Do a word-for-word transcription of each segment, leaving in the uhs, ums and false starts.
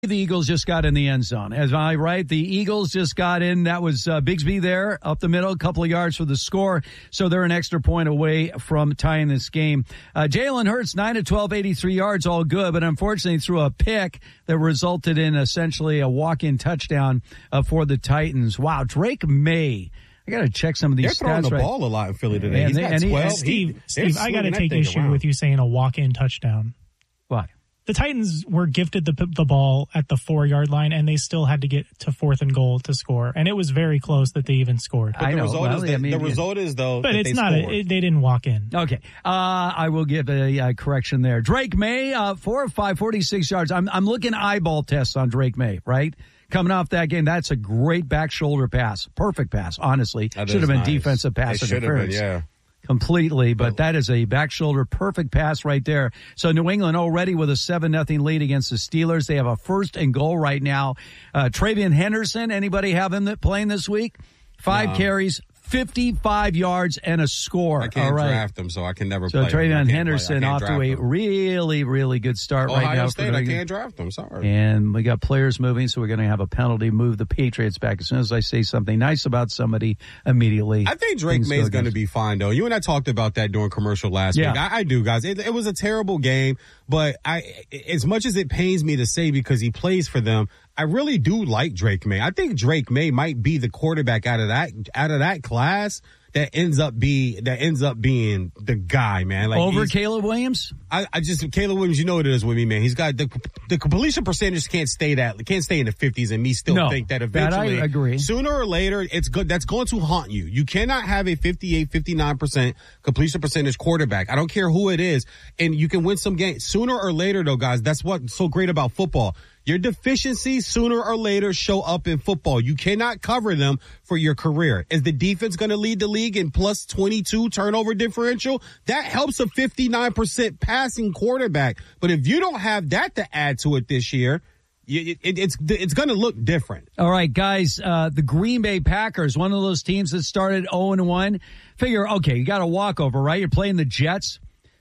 The Eagles just got in the end zone. Am I right? The Eagles just got in. That was uh, Bigsby there up the middle, a couple of yards for the score. So they're an extra point away from tying this game. Uh, Jalen Hurts, nine of twelve, eighty-three yards, all good, but unfortunately threw a pick that resulted in essentially a walk-in touchdown uh, for the Titans. Wow, Drake May. I got to check some of these They're throwing stats the right. ball a lot in Philly today. And He's they, got and twelve. He, Steve, He, Steve I got to take issue around. with you saying a walk-in touchdown. Why? The Titans were gifted the the ball at the four-yard line, and they still had to get to fourth and goal to score. And it was very close that they even scored. But I the know. result Well, is yeah, the, maybe the result is though. But that it's they not. A, scored. it, they didn't walk in. Okay. Uh, I will give a, a correction there. Drake May, uh, four of five, forty-six yards. I'm, I'm looking eyeball tests on Drake May, right? Coming off that game, that's a great back shoulder pass. Perfect pass, honestly. That should have been nice. defensive pass It should have interference. been, yeah. Completely, but that is a back shoulder perfect pass right there. So New England already with a seven nothing lead against the Steelers. They have a first and goal right now. Uh, Travion Henderson, anybody have him that playing this week? Five No. carries, fifty-five yards, and a score. I can't All right. draft him, so I can never So play him. I Travion can't Henderson play. I off can't to a draft him. really, really good start Ohio right now. State, for I New can't England. draft him. Sorry. And we got players moving, so we're going to have a penalty move the Patriots back. As soon as I say something nice about somebody, immediately. I think Drake May is going to be fine, though. You and I talked about that during commercial last Yeah. week. I, I do, guys. It, it was a terrible game, but I, as much as it pains me to say because he plays for them, I really do like Drake May. I think Drake May might be the quarterback out of that out of that class that ends up be that ends up being the guy, man. Like Over he's- Caleb Williams? I, I just Caleb Williams, you know what it is with me, man. He's got the the completion percentage can't stay that can't stay in the fifties, and me still No, think that that eventually, I agree. sooner or later, it's good. That's going to haunt you. You cannot have a fifty-eight, fifty-nine percent completion percentage quarterback. I don't care who it is, and you can win some games sooner or later, though, guys. That's what's so great about football. Your deficiencies sooner or later show up in football. You cannot cover them for your career. Is the defense going to lead the league in plus twenty-two turnover differential? That helps a fifty-nine percent passing quarterback. But if you don't have that to add to it this year, it, it, it's it's going to look different. All right, guys, uh, the Green Bay Packers, one of those teams that started oh and one. Figure, okay, you got a walkover, right? You're playing the Jets.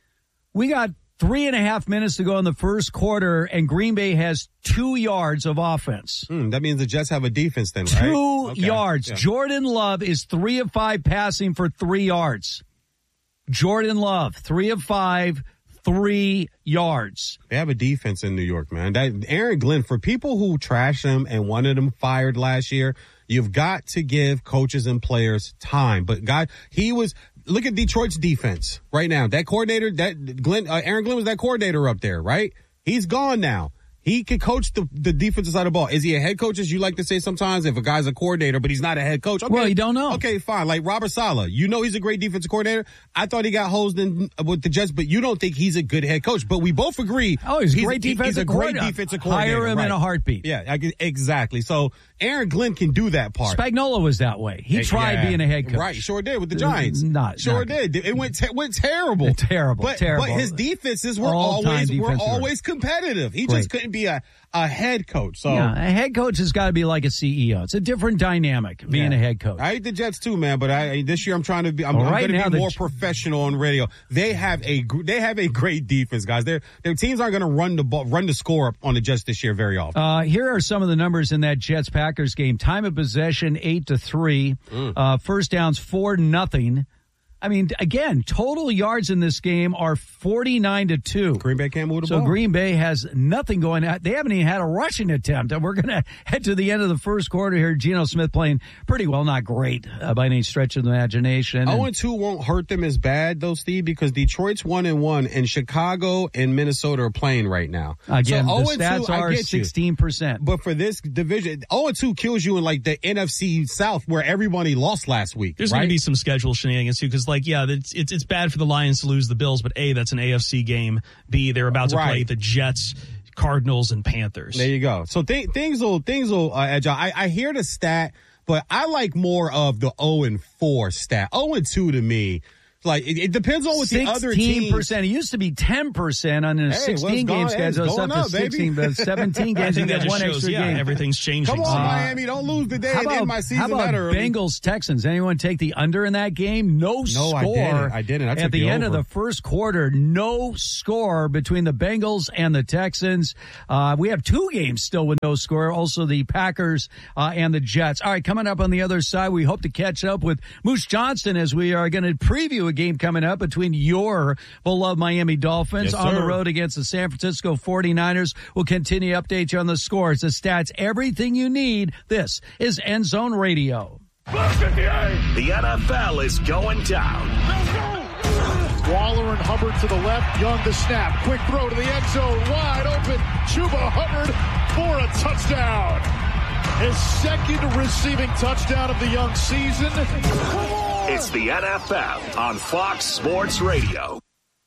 We got three and a half minutes to go in the first quarter, and Green Bay has two yards of offense. Hmm, that means the Jets have a defense then, right? Two Okay. yards. Yeah. Jordan Love is three of five passing for three yards. Jordan Love, three of five, three yards. They have a defense in New York, man. That Aaron Glenn, for people who trash him and wanted him fired last year, you've got to give coaches and players time. But God, he was. Look at Detroit's defense right now. That coordinator, that Glenn, uh, Aaron Glenn was that coordinator up there, right? He's gone now. He can coach the, the defensive side of the ball. Is he a head coach, as you like to say sometimes, if a guy's a coordinator, but he's not a head coach? Okay. Well, you don't know. Okay, fine. Like Robert Saleh. You know he's a great defensive coordinator. I thought he got hosed in with the Jets, but you don't think he's a good head coach. But we both agree. Oh, he's a great he- defensive He's a great coordinator. defensive coordinator. Hire him in right. a heartbeat. Yeah, I get- exactly. So Aaron Glenn can do that part. Spagnuolo was that way. He Hey, tried yeah. being a head coach. Right, sure did with the Giants. Not- sure not did. It went te- went terrible. Terrible, But, terrible. But his defenses were All-time always were defensive. always competitive. He Great. just couldn't be a, a head coach. So Yeah, a head coach has got to be like a C E O. It's a different dynamic being Yeah. a head coach. I hate the Jets too, man. But I this year I'm trying to be. I'm, Well, I'm right going now to be the more J- professional on radio. They have a gr- they have a great defense, guys. Their their teams aren't going to run the ball, run the score up on the Jets this year very often. Uh, here are some of the numbers in that Jets Packers game. Time of possession eight to three. Mm. Uh, first downs four nothing. I mean, again, total yards in this game are forty-nine to two. Green Bay can't move the So ball. Green Bay has nothing going on. They haven't even had a rushing attempt. And we're going to head to the end of the first quarter here. Geno Smith playing pretty well, not great uh, by any stretch of the imagination. oh and two won't hurt them as bad, though, Steve, because Detroit's one and one, and Chicago and Minnesota are playing right now. Again, so the oh and two, stats I are get you. sixteen percent. But for this division, oh and two kills you in like the N F C South where everybody lost last week. There's right? going to be some schedule shenanigans too, because like, yeah, it's, it's it's bad for the Lions to lose the Bills, but A, that's an A F C game. B, they're about to Right. play the Jets, Cardinals, and Panthers. There you go. So th- things will things will uh, edge out. I, I hear the stat, but I like more of the oh and four stat. oh and two to me Like, it, it depends on what the other teams. sixteen percent. It used to be ten percent on a Hey, sixteen game well, schedule. It's up to sixteen, but seventeen games. I think that just one shows, extra yeah, game. everything's changing. Come on, Uh, Miami. Don't lose the day How and about, end my season how about that early. Bengals Texans? Anyone take the under in that game? No, No, score. I didn't. I didn't. I took At the, the end over. of the first quarter, no score between the Bengals and the Texans. Uh, we have two games still with no score. Also the Packers uh, and the Jets. All right, coming up on the other side, we hope to catch up with Moose Johnston as we are going to preview a game coming up between your beloved Miami Dolphins Yes, on the sir. road against the San Francisco forty-niners. We'll continue to update you on the scores, the stats, everything you need. This is End Zone Radio. The N F L is going down. Waller and Hubbard to the left. Young the snap. Quick throw to the end zone. Wide open. Chuba Hubbard for a touchdown. His second receiving touchdown of the young season. It's the N F L on Fox Sports Radio.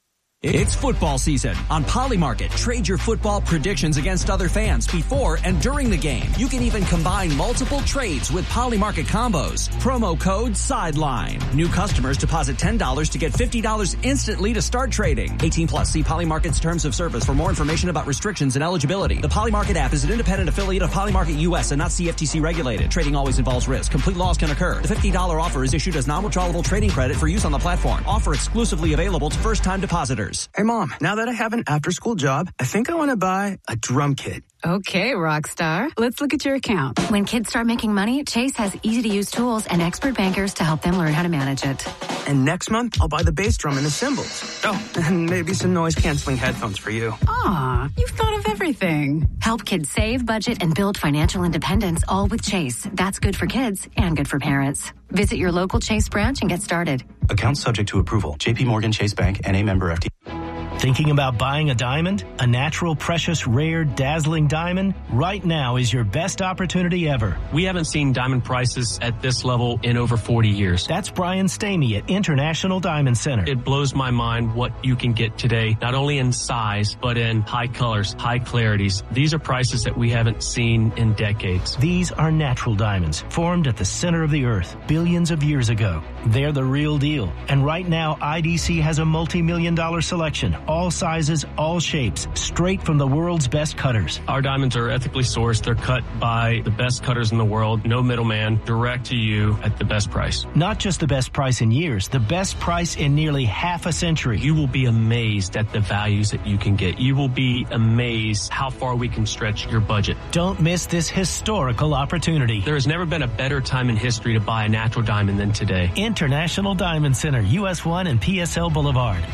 It's football season. On Polymarket, trade your football predictions against other fans before and during the game. You can even combine multiple trades with Polymarket combos. Promo code SIDELINE. New customers deposit ten dollars to get fifty dollars instantly to start trading. eighteen plus. See Polymarket's terms of service for more information about restrictions and eligibility. The Polymarket app is an independent affiliate of Polymarket U S and not C F T C regulated. Trading always involves risk. Complete loss can occur. The fifty dollars offer is issued as non-withdrawable trading credit for use on the platform. Offer exclusively available to first-time depositors. Hey, Mom, now that I have an after-school job, I think I want to buy a drum kit. Okay, Rockstar. Let's look at your account. When kids start making money, Chase has easy-to-use tools and expert bankers to help them learn how to manage it. And next month, I'll buy the bass drum and the cymbals. Oh, and maybe some noise-canceling headphones for you. Aw, you've thought of everything. Help kids save, budget, and build financial independence, all with Chase. That's good for kids and good for parents. Visit your local Chase branch and get started. Account subject to approval. J P Morgan Chase Bank N A member F D A. Thinking about buying a diamond? A natural, precious, rare, dazzling diamond? Right now is your best opportunity ever. We haven't seen diamond prices at this level in over forty years. That's Brian Stamey at International Diamond Center. It blows my mind what you can get today, not only in size, but in high colors, high clarities. These are prices that we haven't seen in decades. These are natural diamonds, formed at the center of the earth billions of years ago. They're the real deal. And right now, I D C has a multi-million dollar selection. All sizes, all shapes, straight from the world's best cutters. Our diamonds are ethically sourced. They're cut by the best cutters in the world. No middleman, direct to you at the best price. Not just the best price in years, the best price in nearly half a century. You will be amazed at the values that you can get. You will be amazed how far we can stretch your budget. Don't miss this historical opportunity. There has never been a better time in history to buy a natural diamond than today. International Diamond Center, U S one and P S L Boulevard.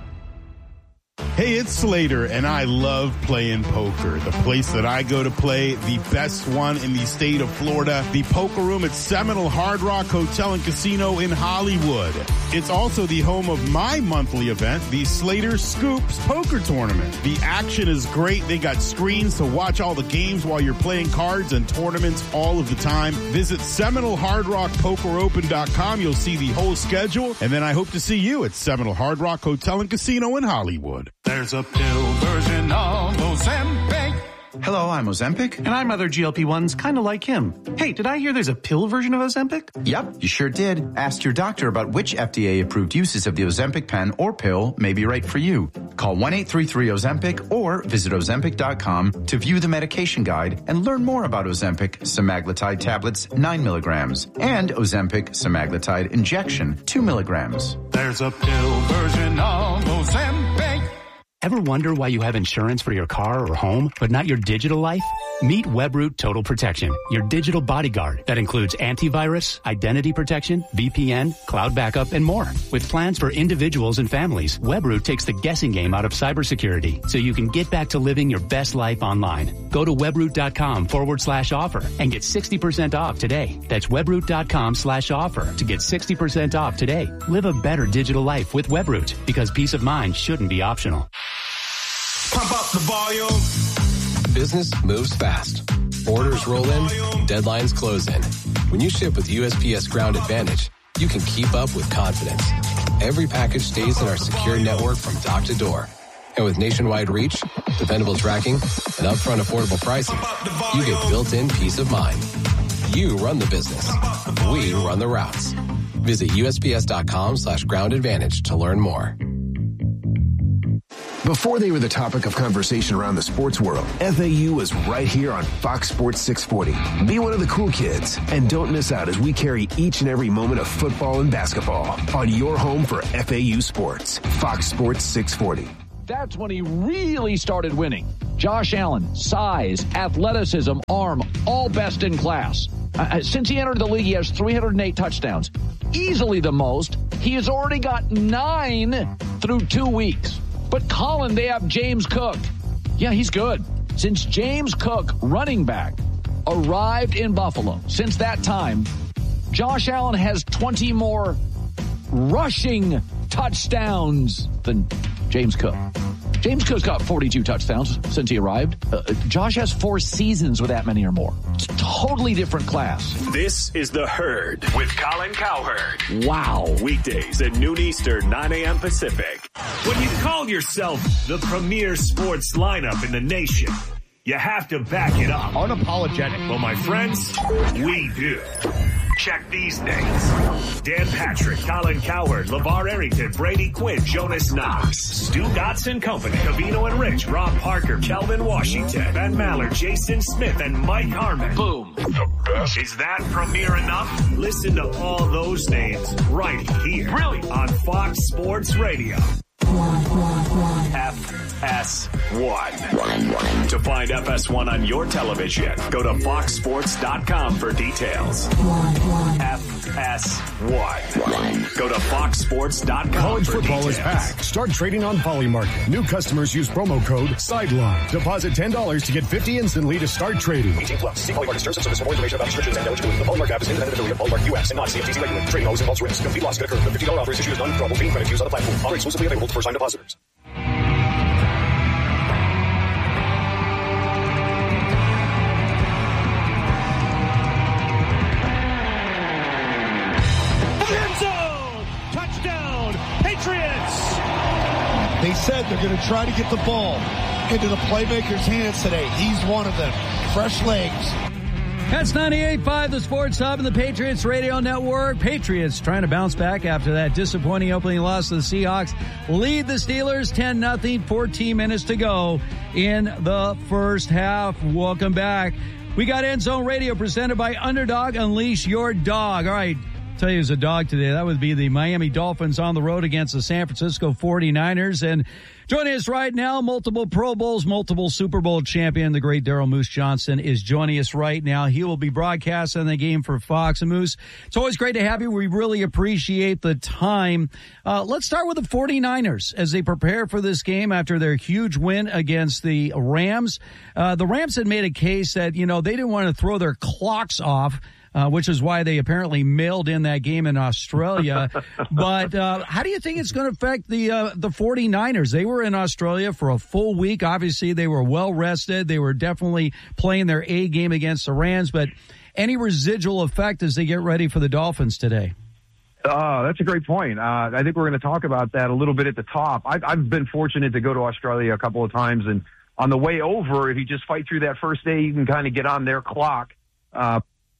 Hey, it's Slater, and I love playing poker. The place that I go to play, the best one in the state of Florida, the Poker Room at Seminole Hard Rock Hotel and Casino in Hollywood. It's also the home of my monthly event, the Slater Scoops Poker Tournament. The action is great. They got screens to watch all the games while you're playing cards and tournaments all of the time. Visit Seminole Hard Rock Poker Open dot com. You'll see the whole schedule, and then I hope to see you at Seminole Hard Rock Hotel and Casino in Hollywood. There's a pill version of Ozempic. Hello, I'm Ozempic. And I'm other G L P ones kind of like him. Hey, did I hear there's a pill version of Ozempic? Yep, you sure did. Ask your doctor about which F D A-approved uses of the Ozempic pen or pill may be right for you. Call one eight three three Ozempic or visit Ozempic dot com to view the medication guide and learn more about Ozempic semaglutide tablets nine milligrams and Ozempic semaglutide injection two milligrams. There's a pill version of Ozempic. Ever wonder why you have insurance for your car or home, but not your digital life? Meet Webroot Total Protection, your digital bodyguard that includes antivirus, identity protection, V P N, cloud backup, and more. With plans for individuals and families, Webroot takes the guessing game out of cybersecurity so you can get back to living your best life online. Go to webroot.com forward slash offer and get sixty percent off today. That's webroot.com slash offer to get sixty percent off today. Live a better digital life with Webroot because peace of mind shouldn't be optional. Pump up the volume. Business moves fast. Orders roll in, deadlines close in. When you ship with U S P S Ground Advantage, you can keep up with confidence. Every package stays in our secure network from dock to door. And with nationwide reach, dependable tracking, and upfront affordable pricing, you get built-in peace of mind. You run the business. We run the routes. Visit U S P S dot com slash ground advantage to learn more. Before they were the topic of conversation around the sports world, F A U was right here on Fox Sports six forty. Be one of the cool kids, and don't miss out as we carry each and every moment of football and basketball on your home for F A U sports. Fox Sports six forty. That's when he really started winning. Josh Allen, size, athleticism, arm, all best in class. Uh, since he entered the league, he has three hundred eight touchdowns. Easily the most. He has already got nine through two weeks. But Colin, they have James Cook. Yeah, he's good. Since James Cook, running back, arrived in Buffalo, since that time, Josh Allen has twenty more rushing touchdowns than James Cook. James Cook's got forty-two touchdowns since he arrived. Uh, Josh has four seasons with that many or more. It's a totally different class. This is The Herd with Colin Cowherd. Wow. Weekdays at noon Eastern, nine a.m. Pacific. When you call yourself the premier sports lineup in the nation, you have to back it up. Unapologetic. Well, my friends, we do. Check these names. Dan Patrick, Colin Cowherd, LeVar Arrington, Brady Quinn, Jonas Knox, Stu Dotson Company, Cavino and Rich, Rob Parker, Kelvin Washington, Ben Maller, Jason Smith, and Mike Harmon. Boom. The best. Is that premier enough? Listen to all those names right here. Really? On Fox Sports Radio. F S one. To find F S one on your television, go to fox sports dot com for details. F S one. Go to fox sports dot com College for football details. is back. Start trading on Polymarket. New customers use promo code SIDELINE. Deposit ten dollars to get fifty instantly to start trading. eighteen plus. See Polymarket terms and service for more information about restrictions and eligibility. The Polymarket app is independent affiliate of Polymarket U S and not C F T C regulated. Trading always involves risk. Complete loss could occur. The fifty dollars offer is issued as non-withdrawable paying credit used on the platform. Offer exclusively available to first-time depositors. They said they're going to try to get the ball into the playmaker's hands today. He's one of them. Fresh legs. That's ninety-eight point five, the Sports Hub and the Patriots Radio Network. Patriots trying to bounce back after that disappointing opening loss to the Seahawks. Lead the Steelers ten nothing, fourteen minutes to go in the first half. Welcome back. We got End Zone Radio presented by Underdog. Unleash your dog. All right. Tell you as a dog today, that would be the Miami Dolphins on the road against the San Francisco forty-niners. And joining us right now, multiple Pro Bowls, multiple Super Bowl champion, the great Daryl Moose Johnson is joining us right now. He will be broadcasting the game for Fox. And Moose, it's always great to have you. We really appreciate the time. Uh, let's start with the forty-niners as they prepare for this game after their huge win against the Rams. Uh, the Rams had made a case that, you know, they didn't want to throw their clocks off. Uh, which is why they apparently mailed in that game in Australia. But uh, how do you think it's going to affect the uh, the forty-niners? They were in Australia for a full week. Obviously, they were well rested. They were definitely playing their A game against the Rams. But any residual effect as they get ready for the Dolphins today? Uh, that's a great point. Uh, I think we're going to talk about that a little bit at the top. I've, I've been fortunate to go to Australia a couple of times. And on the way over, if you just fight through that first day, you can kind of get on their clock. Uh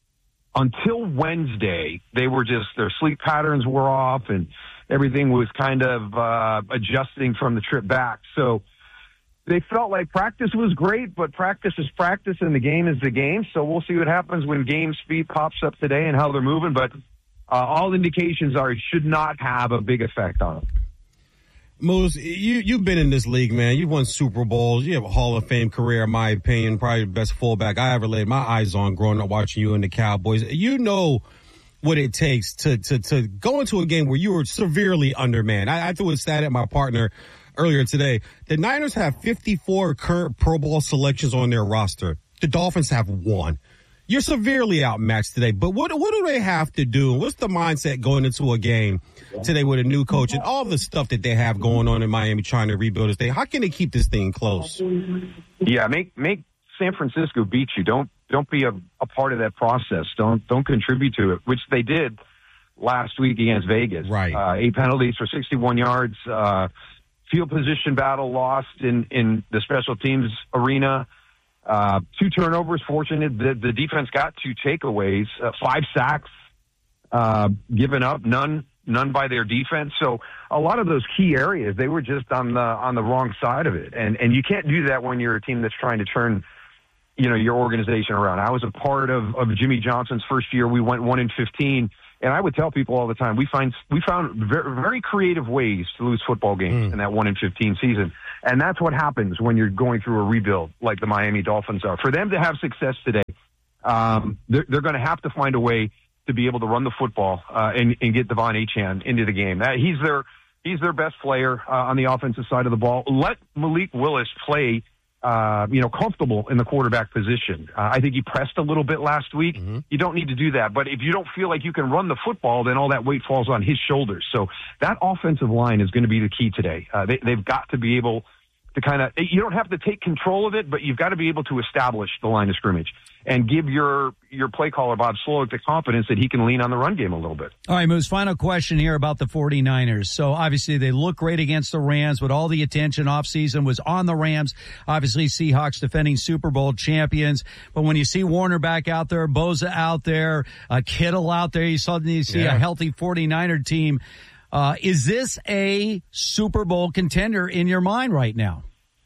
Until Wednesday, they were just, their sleep patterns were off and everything was kind of uh, adjusting from the trip back. So they felt like practice was great, but practice is practice and the game is the game. So we'll see what happens when game speed pops up today and how they're moving. But uh, all indications are it should not have a big effect on them. Moose, you, you've been in this league, man. You've won Super Bowls. You have a Hall of Fame career, in my opinion, probably the best fullback I ever laid my eyes on growing up watching you and the Cowboys. You know what it takes to, to, to go into a game where you were severely undermanned. I, I threw a stat at my partner earlier today. The Niners have fifty-four current Pro Bowl selections on their roster. The Dolphins have one. You're severely outmatched today, but what what do they have to do? What's the mindset going into a game today with a new coach and all the stuff that they have going on in Miami trying to rebuild this thing? How can they keep this thing close? Yeah, make make San Francisco beat you. Don't don't be a, a part of that process. Don't don't contribute to it, which they did last week against Vegas. Right. Uh, eight penalties for sixty-one yards. Uh, field position battle lost in, in the special teams arena. Uh, two turnovers, fortunate. The, the defense got two takeaways, uh, five sacks. uh, given up, none none by their defense. So a lot of those key areas, they were just on the on the wrong side of it. And and you can't do that when you're a team that's trying to turn, you know, your organization around. I was a part of, of Jimmy Johnson's first year. We went one and fifteen. And I would tell people all the time, we find we found very, very creative ways to lose football games mm. in that one and fifteen season. And that's what happens when you're going through a rebuild like the Miami Dolphins are. For them to have success today, um, they're, they're going to have to find a way to be able to run the football uh, and, and get Devon Achane into the game. That, he's their he's their best player uh, on the offensive side of the ball. Let Malik Willis play, uh, you know, comfortable in the quarterback position. Uh, I think he pressed a little bit last week. Mm-hmm. You don't need to do that. But if you don't feel like you can run the football, then all that weight falls on his shoulders. So that offensive line is going to be the key today. Uh, they, they've got to be able to kind of, you don't have to take control of it, but you've got to be able to establish the line of scrimmage and give your your play caller, Bob Slowick, the confidence that he can lean on the run game a little bit. All right, Moose, final question here about the 49ers. So obviously they look great against the Rams, but all the attention offseason was on the Rams. Obviously Seahawks defending Super Bowl champions. But when you see Warner back out there, Bosa out there, uh, Kittle out there, you suddenly see yeah. a healthy 49er team. Uh, is this a Super Bowl contender in your mind right now?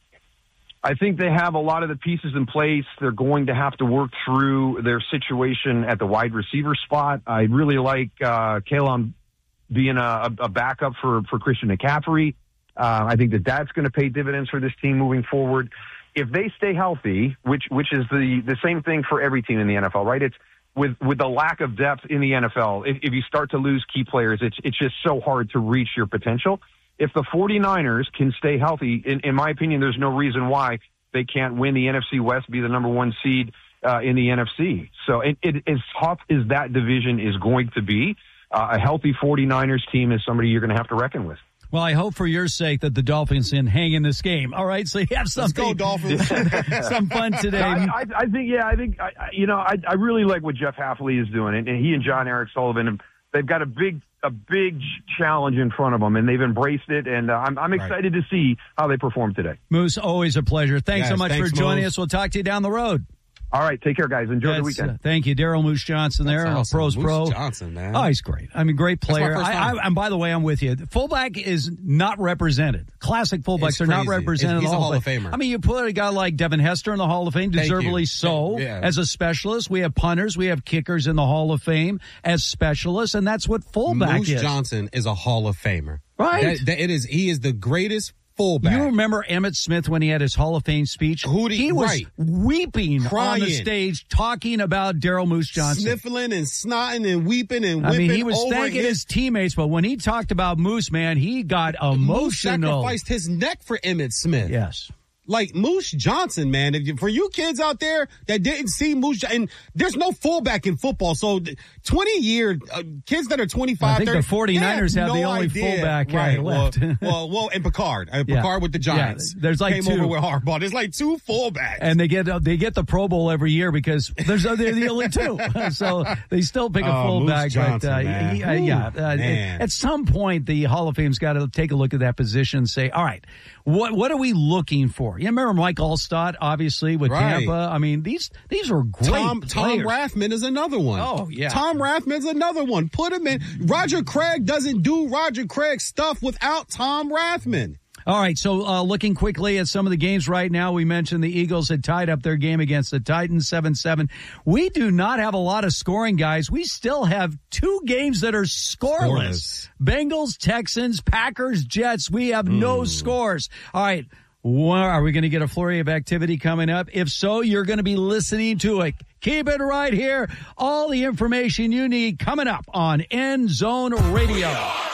I think they have a lot of the pieces in place. They're going to have to work through their situation at the wide receiver spot. I really like uh, Kalen being a, a backup for, for Christian McCaffrey. Uh, I think that that's going to pay dividends for this team moving forward. If they stay healthy, which which is the, the same thing for every team in the N F L, right? It's with with the lack of depth in the N F L. If, if you start to lose key players, it's it's just so hard to reach your potential. If the 49ers can stay healthy, in, in my opinion, there's no reason why they can't win the N F C West, be the number one seed uh, in the N F C. So it, it, as tough as that division is going to be, uh, a healthy 49ers team is somebody you're going to have to reckon with. Well, I hope for your sake that the Dolphins can hang in this game. All right, so you have something. Let's go, Dolphins. Some fun today. I, I, I think, yeah, I think, I, you know, I, I really like what Jeff Hafley is doing, and, and he and John Eric Sullivan, they've got a big a big challenge in front of them, and they've embraced it, and uh, I'm, I'm excited right. to see how they perform today. Moose, always a pleasure. Thanks yes, so much thanks, for joining Moose. us. We'll talk to you down the road. All right, take care, guys. Enjoy yes, the weekend. Uh, thank you, Daryl Moose Johnson there, awesome. Pros Moose Pro. Johnson, man. Oh, he's great. I mean, great player. I, I, and by the way, I'm with you. Fullback is not represented. Classic fullbacks it's are crazy. not represented. He's in the a Hall Hall of Famer. I mean, you put a guy like Devin Hester in the Hall of Fame, deservedly so. Yeah. As a specialist, we have punters, we have kickers in the Hall of Fame as specialists, and that's what fullback Moose is. Johnson is a Hall of Famer. Right. That, that it is. He is the greatest fullback. You remember Emmitt Smith when he had his Hall of Fame speech? Who did he, he was right. weeping Crying. on the stage talking about Daryl Moose Johnson. Sniffling and snotting and weeping and whipping. I mean, he was over thanking his, his teammates, but when he talked about Moose, man, he got emotional. Moose sacrificed his neck for Emmitt Smith. Yes. Like Moose Johnson, man. If you, for you kids out there that didn't see Moose, and there's no fullback in football. So twenty year uh, kids that are twenty-five, I think thirty, the 49ers have, have no the only idea. fullback right. left. Well, well, well, and Picard, uh, Yeah. Picard with the Giants. Yeah, there's like came two. over with Harbaugh. There's like two fullbacks, and they get uh, they get the Pro Bowl every year because there's uh, they're the only two. So they still pick a oh, fullback. Moose Johnson, but, uh, man. he, uh, yeah, uh, man. at some point the Hall of Fame's got to take a look at that position and say, all right, what what are we looking for? You remember Mike Allstott, obviously with right. Tampa. I mean, these these are great. Tom Tom players. Rathman is another one. Oh yeah, Tom Rathman's another one. Put him in. Roger Craig doesn't do Roger Craig stuff without Tom Rathman. All right, so uh, looking quickly at some of the games right now, we mentioned the Eagles had tied up their game against the Titans seven seven. We do not have a lot of scoring, guys. We still have two games that are scoreless. scoreless. Bengals, Texans, Packers, Jets. We have mm. no scores. All right, well, are we going to get a flurry of activity coming up? If so, you're going to be listening to it. Keep it right here. All the information you need coming up on End Zone Radio.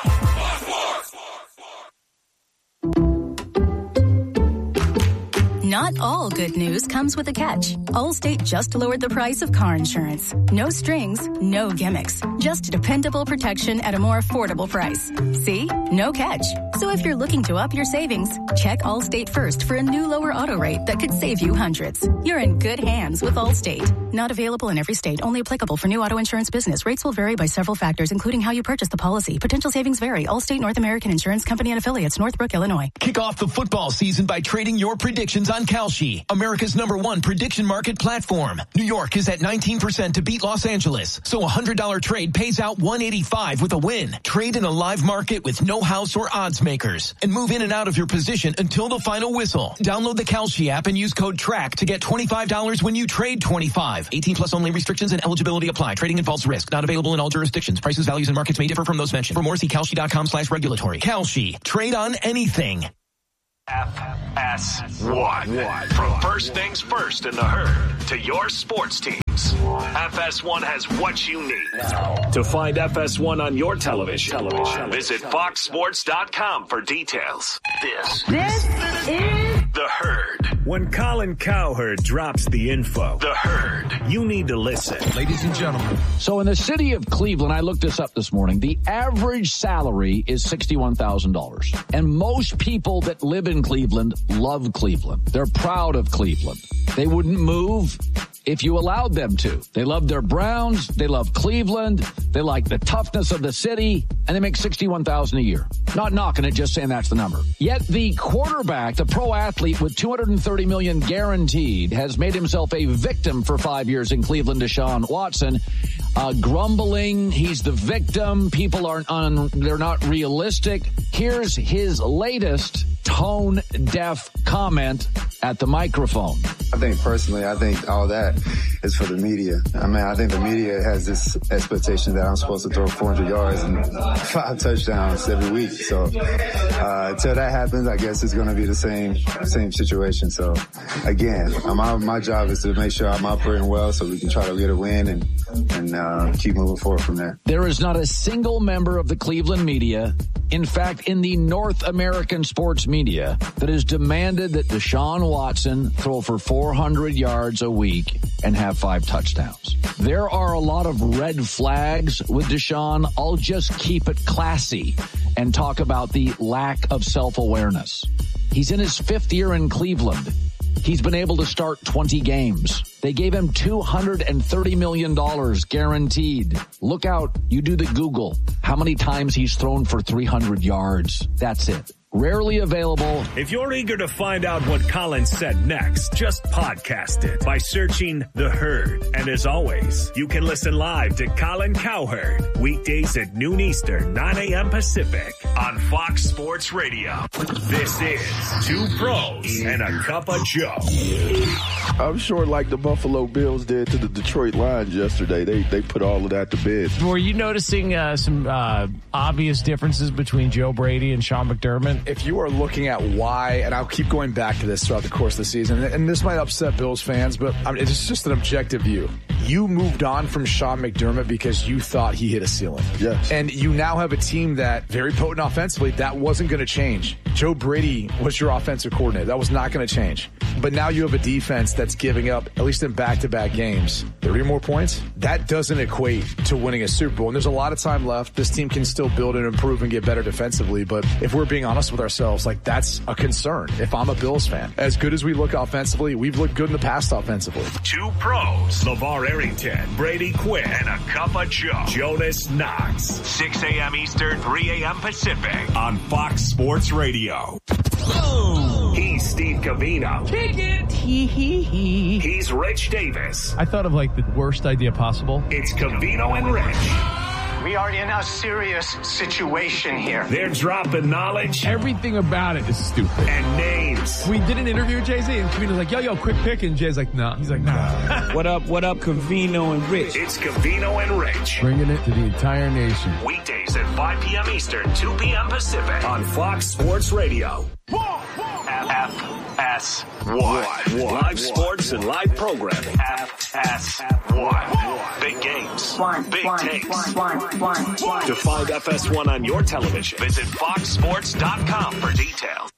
Not all good news comes with a catch. Allstate just lowered the price of car insurance. No strings, no gimmicks. Just dependable protection at a more affordable price. See? No catch. So if you're looking to up your savings, check Allstate first for a new lower auto rate that could save you hundreds. You're in good hands with Allstate. Not available in every state. Only applicable for new auto insurance business. Rates will vary by several factors, including how you purchase the policy. Potential savings vary. Allstate North American Insurance Company and affiliates, Northbrook, Illinois. Kick off the football season by trading your predictions on on Kalshi, America's number one prediction market platform. New York is at nineteen percent to beat Los Angeles, so a one hundred dollars trade pays out one eighty-five with a win. Trade in a live market with no house or odds makers, and move in and out of your position until the final whistle. Download the Kalshi app and use code TRACK to get twenty-five dollars when you trade twenty-five. eighteen plus only. Restrictions and eligibility apply. Trading involves risk. Not available in all jurisdictions. Prices, values, and markets may differ from those mentioned. For more, see kalshi.com slash regulatory. Kalshi. Trade on anything. F S one. From first things first in the herd to your sports teams, F S one has what you need. To find F S one on your television, television. visit fox sports dot com for details. This, this is The Herd. When Colin Cowherd drops the info, The Herd, you need to listen. Ladies and gentlemen. So in the city of Cleveland, I looked this up this morning, the average salary is sixty-one thousand dollars. And most people that live in Cleveland love Cleveland. They're proud of Cleveland. They wouldn't move if you allowed them to. They love their Browns. They love Cleveland. They like the toughness of the city, and they make sixty-one thousand dollars a year. Not knocking it, just saying that's the number. Yet the quarterback, the pro athlete with two hundred thirty million dollars guaranteed, has made himself a victim for five years in Cleveland, Deshaun Watson. Uh, grumbling, he's the victim. People aren't on, they're not realistic. Here's his latest tone deaf comment at the microphone. I think personally, I think all that is for the media. I mean, I think the media has this expectation that I'm supposed to throw four hundred yards and five touchdowns every week. So uh, until that happens, I guess it's going to be the same same situation. So again, my my job is to make sure I'm operating well so we can try to get a win and and uh, keep moving forward from there. There is not a single member of the Cleveland media, in fact, in the North American sports media, that has demanded that Deshaun Watson throw for four hundred yards a week and have five touchdowns. There are a lot of red flags with Deshaun. I'll just keep it classy and talk about the lack of self-awareness. He's in his fifth year in Cleveland. He's been able to start twenty games. They gave him two hundred thirty million dollars guaranteed. Look out. You do the Google. How many times he's thrown for three hundred yards. That's it. Rarely available. If you're eager to find out what Colin said next, just podcast it by searching The Herd. And as always, you can listen live to Colin Cowherd weekdays at noon Eastern, nine a.m. Pacific on Fox Sports Radio. This is Two Pros and a Cup of Joe. I'm sure like the Buffalo Bills did to the Detroit Lions yesterday, they they put all of that to bed. Were you noticing uh, some uh, obvious differences between Joe Brady and Sean McDermott? If you are looking at why, and I'll keep going back to this throughout the course of the season, and this might upset Bills fans, but I mean, it's just an objective view. You moved on from Sean McDermott because you thought he hit a ceiling. Yes. And you now have a team that, very potent offensively, that wasn't going to change. Joe Brady was your offensive coordinator. That was not going to change. But now you have a defense that's giving up, at least in back-to-back games, thirty more points. That doesn't equate to winning a Super Bowl. And there's a lot of time left. This team can still build and improve and get better defensively. But if we're being honest with ourselves, like, that's a concern if I'm a Bills fan. As good as we look offensively, we've looked good in the past offensively. Two Pros, LeVar Arrington, Brady Quinn, and a Cup of Joe, Jonas Knox. six a.m. Eastern, three a.m. Pacific on Fox Sports Radio. Boom. He's Steve Covino. Kick it. Hee hee hee. He's Rich Davis. I thought of like the worst idea possible. It's Covino and Rich. We are in a serious situation here. They're dropping knowledge. Everything about it is stupid. And names. We did an interview with Jay-Z, and Covino's like, yo, yo, quick pick. And Jay's like, nah. He's like, nah. What up, what up, Covino and Rich? It's Covino and Rich. Bringing it to the entire nation. Weekdays at five p.m. Eastern, two p.m. Pacific on Fox Sports Radio. F S one. Live sports and live programming. F S one. Big games. Big takes. To find F S one on your television, visit fox sports dot com for details.